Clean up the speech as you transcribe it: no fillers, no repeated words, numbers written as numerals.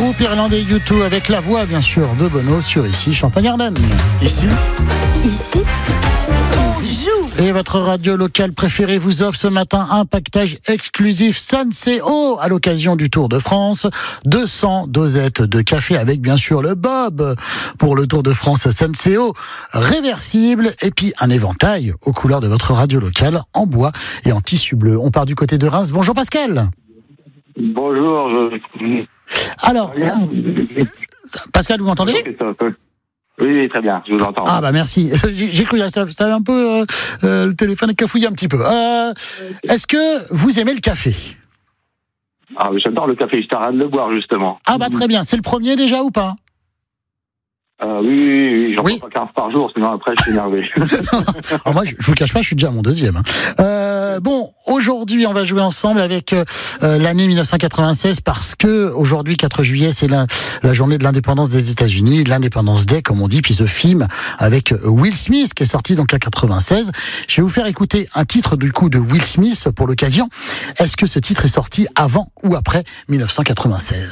groupe irlandais U2 avec la voix, bien sûr, de Bono sur Ici Champagne-Ardenne. Ici, on joue. Et votre radio locale préférée vous offre ce matin un pactage exclusif Senseo à l'occasion du Tour de France. 200 dosettes de café avec bien sûr le Bob pour le Tour de France Senseo réversible et puis un éventail aux couleurs de votre radio locale en bois et en tissu bleu. On part du côté de Reims. Bonjour Pascal. Bonjour. Alors, Pascal, vous m'entendez ? Oui, très bien, je vous entends. Ah bah merci. J'ai cru que ça avait un peu le téléphone cafouillé un petit peu. Est-ce que vous aimez le café ? Ah, j'adore le café, je t'arrête de le boire justement. Ah bah très bien, c'est le premier déjà ou pas ? Oui, j'en prends pas 15 par jour, sinon après je suis énervé. Alors moi, je vous cache pas, je suis déjà à mon deuxième. Bon, aujourd'hui, on va jouer ensemble avec l'année 1996 parce que aujourd'hui, 4 juillet, c'est la journée de l'indépendance des États-Unis, l'Independence Day, comme on dit, puis ce film avec Will Smith qui est sorti donc en 96. Je vais vous faire écouter un titre du coup de Will Smith pour l'occasion. Est-ce que ce titre est sorti avant ou après 1996 ?